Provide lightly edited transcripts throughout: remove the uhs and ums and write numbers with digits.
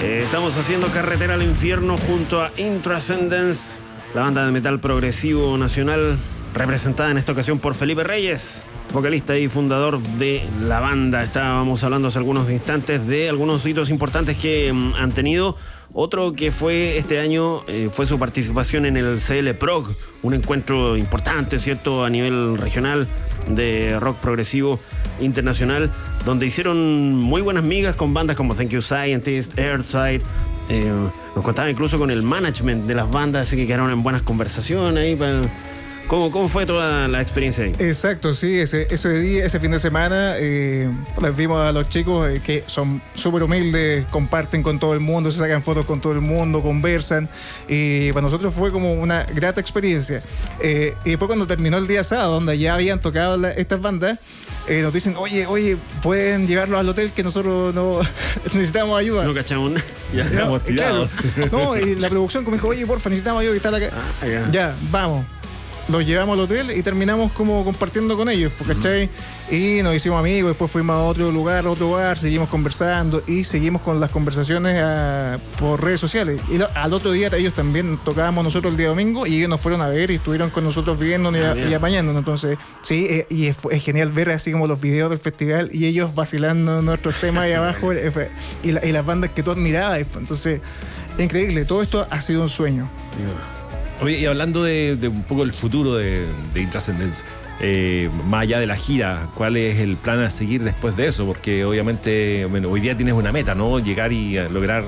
Estamos haciendo Carretera al Infierno junto a Intrascendence, la banda de metal progresivo nacional, representada en esta ocasión por Felipe Reyes, vocalista y fundador de la banda. Estábamos hablando hace algunos instantes de algunos hitos importantes que han tenido. Otro que fue este año fue su participación en el CL Prog, un encuentro importante, ¿cierto?, a nivel regional de rock progresivo internacional, donde hicieron muy buenas migas con bandas como Thank You Scientist, Earthside. Nos contaba incluso con el management de las bandas, así que quedaron en buenas conversaciones ahí para... ¿Cómo fue toda la experiencia ahí? Exacto, sí, ese fin de semana les vimos a los chicos que son súper humildes, comparten con todo el mundo, se sacan fotos con todo el mundo, conversan, y para nosotros fue como una grata experiencia. Y después cuando terminó el día sábado, donde ya habían tocado estas bandas, nos dicen, oye, pueden llevarlos al hotel que nosotros no necesitamos ayuda. No cachamos nada, ya estamos tirados. Claro. No, y la producción como dijo, oye, porfa, necesitamos ayuda y está acá. Ya, vamos. Los llevamos al hotel y terminamos como compartiendo con ellos, ¿cachai? Y nos hicimos amigos, después fuimos a otro lugar, a otro bar, seguimos conversando y seguimos con las conversaciones por redes sociales. Y al otro día ellos también tocábamos nosotros el día domingo y ellos nos fueron a ver y estuvieron con nosotros viéndonos y apañándonos. Entonces, sí, y es genial ver así como los videos del festival y ellos vacilando nuestros temas ahí abajo y las bandas que tú admirabas. Entonces, increíble, todo esto ha sido un sueño. Oye, y hablando de un poco el futuro de Intrascendence, más allá de la gira, ¿cuál es el plan a seguir después de eso? Porque obviamente, bueno, hoy día tienes una meta, ¿no? Llegar y lograr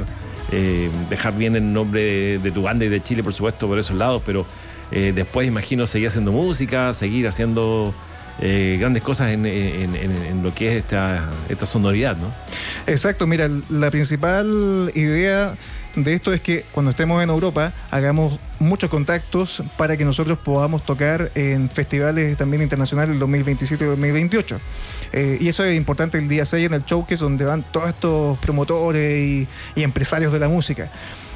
dejar bien el nombre de tu banda y de Chile, por supuesto, por esos lados, pero después imagino seguir haciendo música, seguir haciendo grandes cosas en lo que es esta sonoridad, ¿no? Exacto, mira, la principal idea de esto es que cuando estemos en Europa hagamos muchos contactos para que nosotros podamos tocar en festivales también internacionales el 2027 y 2028. Y eso es importante el día 6 en el Showcase, donde van todos estos promotores y empresarios de la música.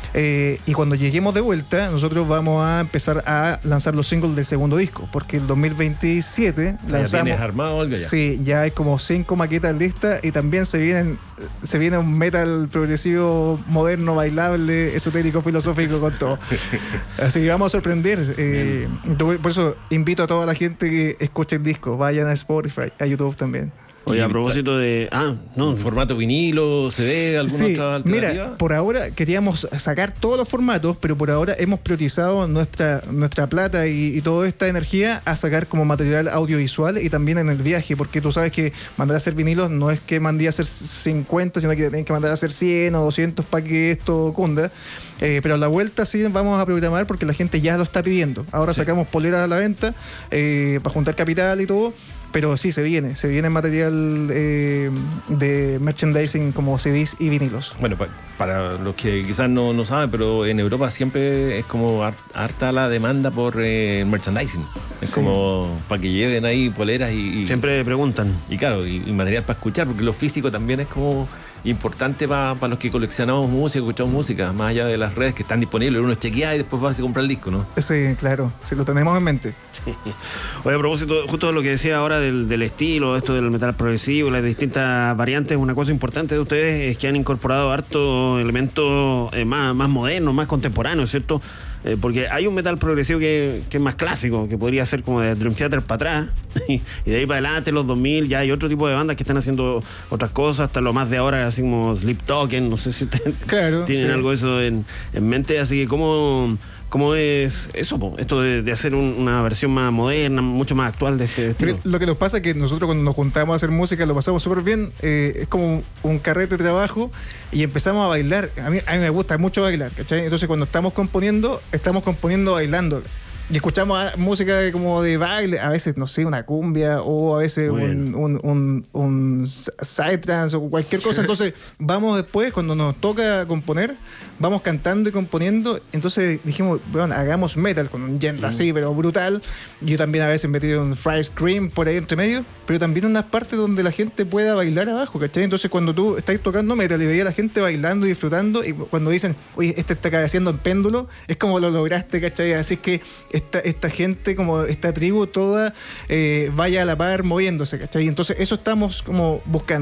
Y cuando lleguemos de vuelta, nosotros vamos a empezar a lanzar los singles del segundo disco, porque el 2027 lanzamos. ¿Ya tienes armado algo ya? Sí, ya hay como 5 maquetas listas y también se viene un metal progresivo, moderno, bailable, esotérico, filosófico, con todo. Así que vamos a sorprender. Por eso invito a toda la gente que escuche el disco, vayan a Spotify, a YouTube también. Oye, a propósito de... ¿Formato vinilo, CD, alguna otra alternativa? Mira, por ahora queríamos sacar todos los formatos, pero por ahora hemos priorizado nuestra plata y toda esta energía a sacar como material audiovisual y también en el viaje, porque tú sabes que mandar a hacer vinilos no es que mandé a hacer 50, sino que tienen que mandar a hacer 100 o 200 para que esto cunda. Pero a la vuelta sí vamos a programar porque la gente ya lo está pidiendo. Ahora sacamos poleras a la venta para juntar capital y todo. Pero sí, se viene material de merchandising como CDs y vinilos. Bueno, para los que quizás no saben, pero en Europa siempre es como harta la demanda por merchandising. Es como para que lleven ahí poleras y siempre preguntan. Y claro, y material para escuchar, porque lo físico también es como importante para los que coleccionamos música, escuchamos música, más allá de las redes que están disponibles. Uno chequea y después va a comprar el disco, ¿no? Sí, claro, sí, lo tenemos en mente. Sí. Oye, a propósito, justo de lo que decía ahora del estilo, esto del metal progresivo, las distintas variantes, una cosa importante de ustedes es que han incorporado harto elementos más modernos, más contemporáneos, ¿cierto? Porque hay un metal progresivo que es más clásico, que podría ser como de Dream Theater para atrás, y de ahí para adelante, los 2000, ya hay otro tipo de bandas que están haciendo otras cosas, hasta lo más de ahora, así como Sleep Token, no sé si ustedes tienen algo de eso en mente, así que ¿cómo es eso, esto de hacer una versión más moderna, mucho más actual de este estilo? Lo que nos pasa es que nosotros cuando nos juntamos a hacer música lo pasamos súper bien, es como un carrete de trabajo y empezamos a bailar. A mí me gusta mucho bailar, ¿cachai? Entonces cuando estamos componiendo bailando. Y escuchamos música como de baile, a veces, no sé, una cumbia o a veces un psytrance o cualquier cosa. Entonces vamos después, cuando nos toca componer, vamos cantando y componiendo. Entonces dijimos, bueno, hagamos metal con un gent así, pero brutal. Yo también a veces metí un fry scream por ahí entre medio, pero también unas partes donde la gente pueda bailar abajo, ¿cachai? Entonces cuando tú estás tocando metal y veías a la gente bailando y disfrutando, y cuando dicen, oye, este está cabeceando en péndulo, es como lo lograste, ¿cachai? Así es que esta gente, como esta tribu toda, vaya a la par moviéndose, ¿cachai? Entonces eso estamos como buscando.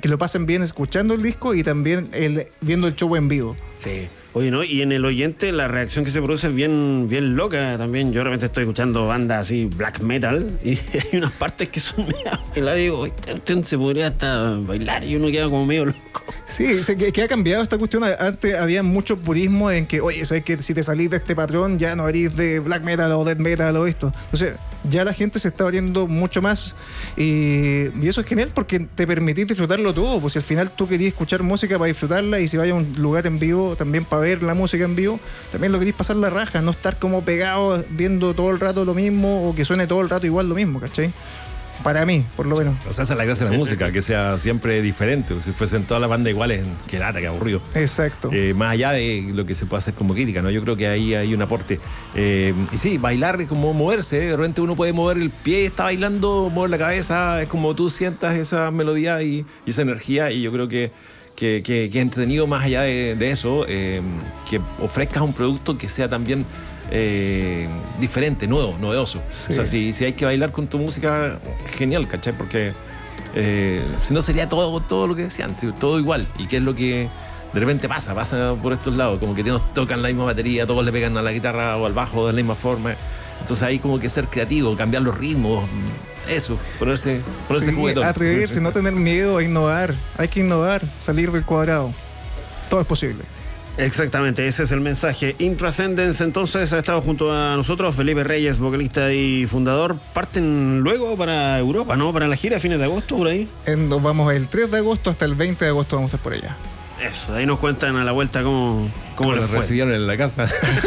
que lo pasen bien escuchando el disco y también viendo el show en vivo. Sí. Oye, ¿no? Y en el oyente la reacción que se produce es bien, bien loca también. Yo realmente estoy escuchando bandas así, black metal, y hay unas partes que son medio... digo, usted se podría hasta bailar y uno queda como medio loco. Sí, que ha cambiado esta cuestión. Antes había mucho purismo en que, oye, sabes que si te salís de este patrón ya no eres de black metal o death metal o esto. Entonces, ya la gente se está abriendo mucho más y eso es genial porque te permitís disfrutarlo todo. Pues si al final tú querías escuchar música para disfrutarla y si vayas a un lugar en vivo también para ver la música en vivo, también lo querís pasar la raja, no estar como pegado viendo todo el rato lo mismo o que suene todo el rato igual lo mismo, ¿cachai? Para mí, por lo menos. O sea, esa es la gracia de la música, que sea siempre diferente. Si fuesen todas las bandas iguales, qué lata, qué aburrido. Exacto. Más allá de lo que se puede hacer como crítica, ¿no? Yo creo que ahí hay un aporte. Y sí, bailar es como moverse. De repente uno puede mover el pie y está bailando, mover la cabeza. Es como tú sientas esa melodía y esa energía. Y yo creo que es entretenido más allá de eso, que ofrezcas un producto que sea también diferente, nuevo, novedoso. Sí. O sea, si hay que bailar con tu música, genial, ¿cachai? Porque si no sería todo lo que decía antes, todo igual. ¿Y qué es lo que de repente pasa por estos lados? Como que nos tocan la misma batería, todos le pegan a la guitarra o al bajo de la misma forma. Entonces hay como que ser creativo, cambiar los ritmos. Eso, ponerse juguetón. Atreverse, no tener miedo a innovar. Hay que innovar, salir del cuadrado. Todo es posible. Exactamente, ese es el mensaje. Intrascendence entonces ha estado junto a nosotros Felipe Reyes, vocalista y fundador. Parten luego para Europa, ¿no? Para la gira a fines de agosto, por ahí. Nos vamos el 3 de agosto hasta el 20 de agosto, vamos a estar por allá. Eso, ahí nos cuentan a la vuelta cómo les fue. Recibieron en la casa.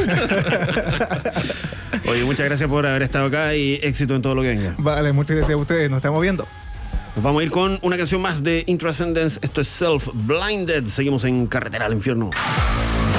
Oye, muchas gracias por haber estado acá y éxito en todo lo que venga. Vale, muchas gracias a ustedes, nos estamos viendo. Nos vamos a ir con una canción más de Intrascendence. Esto es Self Blinded. Seguimos en Carretera al Infierno.